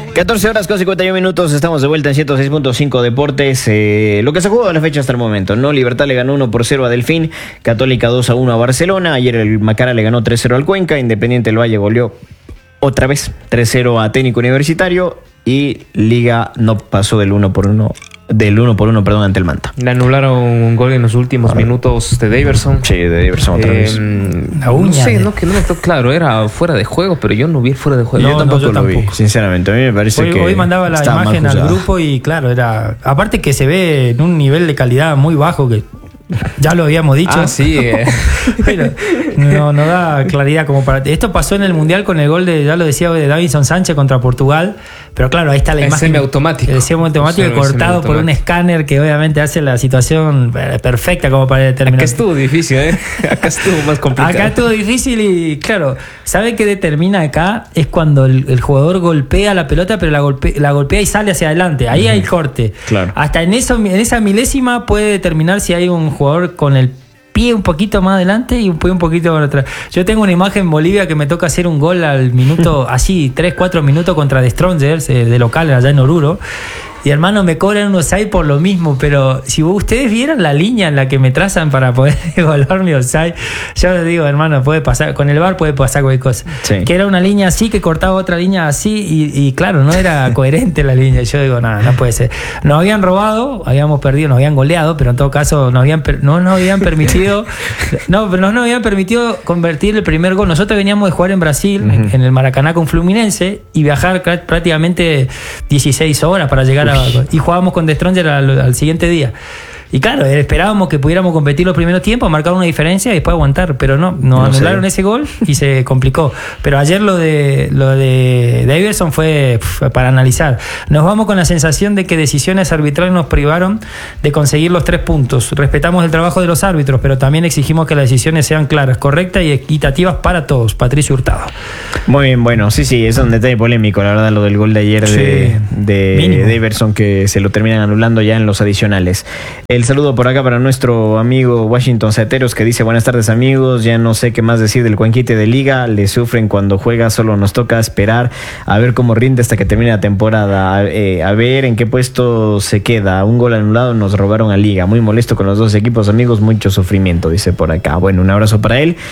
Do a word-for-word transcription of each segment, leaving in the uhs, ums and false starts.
catorce horas con cincuenta y un minutos, estamos de vuelta en ciento seis punto cinco Deportes. Eh, lo que se jugó de la fecha hasta el momento, ¿no? Libertad le ganó uno por cero a Delfín, Católica dos a uno a Barcelona, ayer el Macará le ganó tres cero al Cuenca, Independiente del Valle goleó otra vez tres cero a Técnico Universitario y Liga no pasó del uno por uno. Del uno por uno, perdón, ante el Manta. Le anularon un gol en los últimos minutos de Daverson. Sí, de Daverson otra eh, vez. La uña. No sé, no, que no me quedó claro. Era fuera de juego, pero yo no vi fuera de juego. No, yo tampoco no, yo lo tampoco. vi, sinceramente. A mí me parece hoy, que hoy mandaba la imagen al grupo y claro, era... Aparte que se ve en un nivel de calidad muy bajo que... Ya lo habíamos dicho. Ah, sí. Eh. Pero no, no da claridad como para... Esto pasó en el Mundial con el gol de, ya lo decía, de Davinson Sánchez contra Portugal. Pero claro, ahí está la es imagen. Semiautomático. El semiautomático sí, cortado por un escáner que obviamente hace la situación perfecta como para determinar. Acá estuvo difícil, ¿eh? Acá estuvo más complicado. Acá estuvo difícil y claro, ¿sabe qué determina acá? Es cuando el, el jugador golpea la pelota, pero la, golpe, la golpea y sale hacia adelante. Ahí uh-huh. hay corte. Claro. Hasta en, eso, en esa milésima puede determinar si hay un jugador con el pie un poquito más adelante y un pie un poquito para atrás. Yo tengo una imagen en Bolivia que me toca hacer un gol al minuto, así, tres, cuatro minutos contra The Strongers, eh, de local allá en Oruro. Y hermano, me cobran un offside por lo mismo, pero si ustedes vieran la línea en la que me trazan para poder evaluar mi offside, yo les digo, hermano, puede pasar, con el V A R puede pasar cualquier cosa. Sí. Que era una línea así, que cortaba otra línea así, y, y claro, no era coherente la línea. Yo digo, nada, no puede ser. Nos habían robado, habíamos perdido, nos habían goleado, pero en todo caso nos habían, no nos habían permitido, no, no nos habían permitido convertir el primer gol. Nosotros veníamos de jugar en Brasil, uh-huh. en, en el Maracaná con Fluminense, y viajar prácticamente dieciséis horas para llegar a y jugábamos con The Stronger al, al siguiente día. Y claro, esperábamos que pudiéramos competir los primeros tiempos, marcar una diferencia y después aguantar, pero no, nos no anularon sé. ese gol y se complicó. Pero ayer lo de lo de Daverson fue pf, para analizar. Nos vamos con la sensación de que decisiones arbitrales nos privaron de conseguir los tres puntos. Respetamos el trabajo de los árbitros, pero también exigimos que las decisiones sean claras, correctas y equitativas para todos. Patricio Hurtado. Muy bien, bueno, sí, sí, es un detalle polémico, la verdad, lo del gol de ayer sí, de, de Daverson, que se lo terminan anulando ya en los adicionales. El saludo por acá para nuestro amigo Washington Ceteros, que dice: buenas tardes, amigos, ya no sé qué más decir del Cuenquite de Liga, le sufren cuando juega, solo nos toca esperar a ver cómo rinde hasta que termine la temporada, eh, a ver en qué puesto se queda, un gol anulado, nos robaron a Liga, muy molesto con los dos equipos, amigos, mucho sufrimiento, dice por acá. Bueno, un abrazo para él.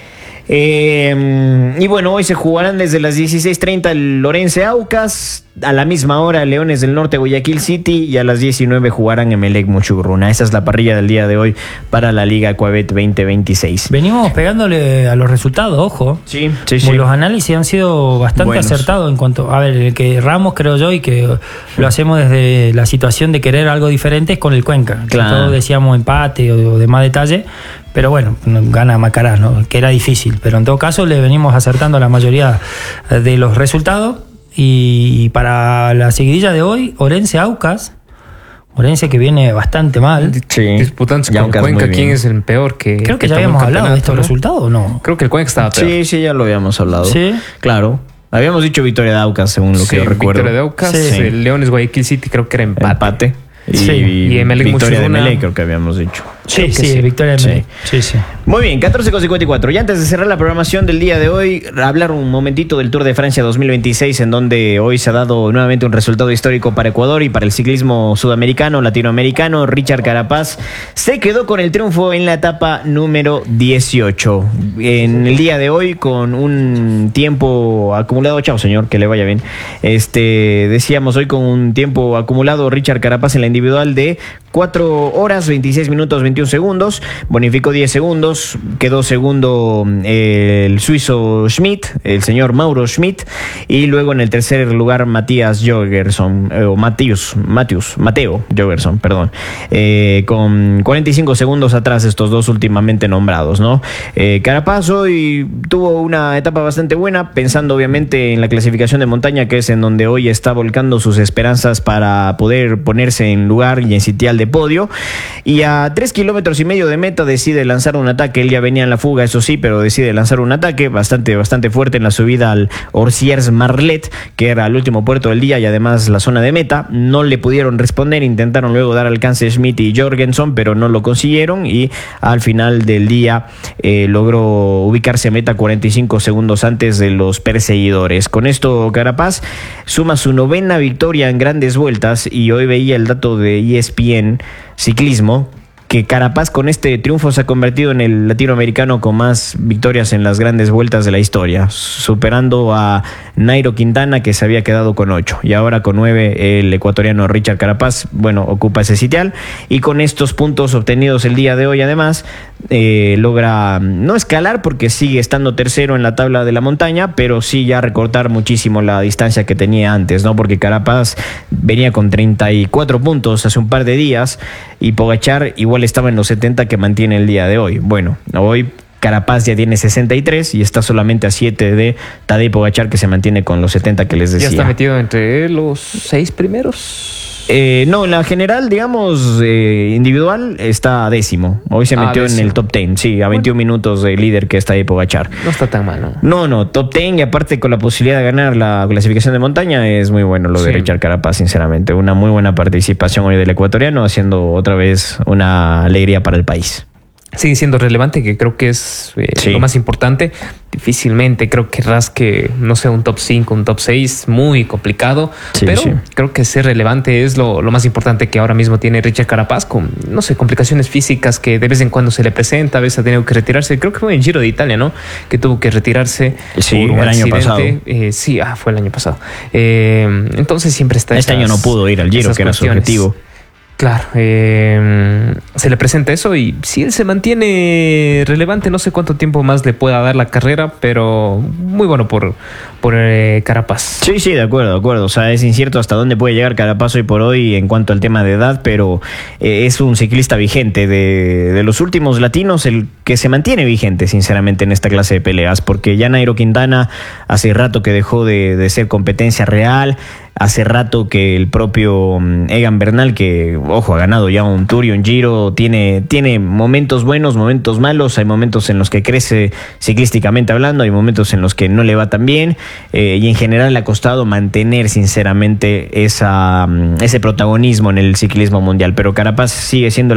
Eh, y bueno, hoy se jugarán desde las dieciséis treinta el Lorense Aucas, a la misma hora Leones del Norte Guayaquil City, y a las diecinueve jugarán Emelec Muchugruna. Esa es la parrilla del día de hoy para la Liga Coabet veinte veintiséis. Venimos pegándole a los resultados, ojo. Sí, sí, sí. Los análisis han sido bastante Buenos. acertados en cuanto, a ver, el que erramos, creo yo, y que lo hacemos desde la situación de querer algo diferente, es con el Cuenca. Claro. Todos decíamos empate o de más detalle. Pero bueno, gana Macará, ¿no? Que era difícil. Pero en todo caso le venimos acertando la mayoría de los resultados. Y para la seguidilla de hoy, Orense Aucas. Orense que viene bastante mal. Sí. Disputándose con Cuenca, ¿quién es el peor? Que Creo que, que ya habíamos hablado de estos, ¿no? resultados, ¿o no? Creo que el Cuenca estaba peor. Sí, sí, ya lo habíamos hablado. Sí. Claro. Habíamos dicho victoria de Aucas, según lo sí, que yo recuerdo. Victoria de Aucas. Sí. El Leones Guayaquil City creo que era empate. Empate. Y, sí. y Emelec victoria de Emelec, creo que habíamos dicho. Sí, sí, sí, victoria de Emelec. Sí. Sí, sí. Muy bien, catorce con cincuenta y cuatro. Y antes de cerrar la programación del día de hoy, hablar un momentito del Tour de Francia dos mil veintiséis, en donde hoy se ha dado nuevamente un resultado histórico para Ecuador y para el ciclismo sudamericano, latinoamericano. Richard Carapaz se quedó con el triunfo en la etapa número dieciocho. En el día de hoy, con un tiempo acumulado, chao señor, que le vaya bien. Este, decíamos hoy con un tiempo acumulado, Richard Carapaz en la individual de cuatro horas, veintiséis minutos, veintiún segundos, bonificó diez segundos, quedó segundo eh, el suizo Schmidt, el señor Mauro Schmidt, y luego en el tercer lugar Matías Jorgenson, eh, o Matius, Matius, Mateo Jorgenson, perdón, eh, con cuarenta y cinco segundos atrás estos dos últimamente nombrados, ¿no? Eh, Carapaz hoy tuvo una etapa bastante buena, pensando obviamente en la clasificación de montaña, que es en donde hoy está volcando sus esperanzas para poder ponerse en lugar y en sitial de podio, y a tres kilómetros kilómetros y medio de meta decide lanzar un ataque. Él ya venía en la fuga, eso sí, pero decide lanzar un ataque bastante, bastante fuerte en la subida al Orsiers Marlet, que era el último puerto del día y además la zona de meta. No le pudieron responder, intentaron luego dar alcance Schmidt y Jorgensen, pero no lo consiguieron y al final del día eh, logró ubicarse a meta cuarenta y cinco segundos antes de los perseguidores. Con esto Carapaz suma su novena victoria en grandes vueltas y hoy veía el dato de E S P N Ciclismo que Carapaz con este triunfo se ha convertido en el latinoamericano con más victorias en las grandes vueltas de la historia, superando a Nairo Quintana, que se había quedado con ocho, y ahora con nueve el ecuatoriano Richard Carapaz, bueno, ocupa ese sitial, y con estos puntos obtenidos el día de hoy además eh, logra no escalar porque sigue estando tercero en la tabla de la montaña, pero sí ya recortar muchísimo la distancia que tenía antes, ¿no? Porque Carapaz venía con treinta y cuatro puntos hace un par de días y Pogačar igual estaba en los setenta que mantiene el día de hoy. Bueno, hoy Carapaz ya tiene sesenta y tres y está solamente a siete de Tadej Pogačar, que se mantiene con los setenta que les decía. ¿Ya está metido entre los seis primeros? Eh, no, en la general, digamos, eh, individual, está décimo. Hoy se metió ah, en el top diez, sí, a veintiún bueno. minutos de líder que está ahí Pogačar. No está tan mal, ¿no? No, no, top diez y aparte con la posibilidad de ganar la clasificación de montaña es muy bueno lo de sí. Richard Carapaz, sinceramente. Una muy buena participación hoy del ecuatoriano, haciendo otra vez una alegría para el país. Sigue siendo relevante, que creo que es eh, sí. lo más importante. Difícilmente creo que rasque, no sé, un top cinco, un top seis, muy complicado. Sí, pero sí. creo que ser relevante es lo, lo más importante que ahora mismo tiene Richard Carapaz, con, no sé, complicaciones físicas que de vez en cuando se le presenta, a veces ha tenido que retirarse. Creo que fue en Giro de Italia, ¿no? Que tuvo que retirarse sí, por un el accidente. año pasado. Eh, sí, ah, fue el año pasado. Eh, entonces siempre está Este esas, año no pudo ir al Giro, que era su objetivo. Claro, eh, se le presenta eso y si él se mantiene relevante, no sé cuánto tiempo más le pueda dar la carrera, pero muy bueno por, por eh, Carapaz. Sí, sí, de acuerdo, de acuerdo. O sea, es incierto hasta dónde puede llegar Carapaz hoy por hoy en cuanto al tema de edad, pero eh, es un ciclista vigente. De, de los últimos latinos, el que se mantiene vigente, sinceramente, en esta clase de peleas, porque ya Nairo Quintana hace rato que dejó de, de ser competencia real. Hace rato que el propio Egan Bernal, que, ojo, ha ganado ya un Tour y un Giro, tiene, tiene momentos buenos, momentos malos, hay momentos en los que crece ciclísticamente hablando, hay momentos en los que no le va tan bien, eh, y en general le ha costado mantener, sinceramente, esa, ese protagonismo en el ciclismo mundial. Pero Carapaz sigue siendo